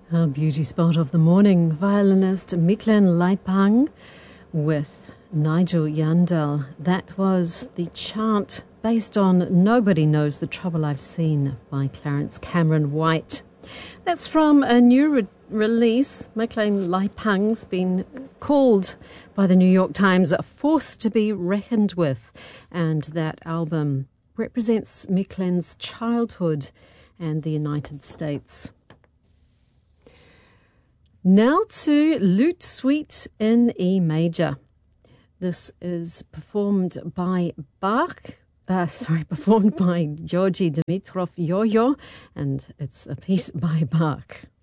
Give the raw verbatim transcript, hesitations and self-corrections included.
Our beauty spot of the morning, violinist Michlain Leipang with Nigel Yandell. That was the chant based on Nobody Knows the Trouble I've Seen by Clarence Cameron White. That's from a new re- release. Michlain Leipang's been called by the New York Times a force to be reckoned with, and that album represents Michlain's childhood and the United States. Now to Lute Suite in E major. This is performed by Bach, uh, sorry, performed by Georgi Dimitrov Yo-Yo, and it's a piece by Bach.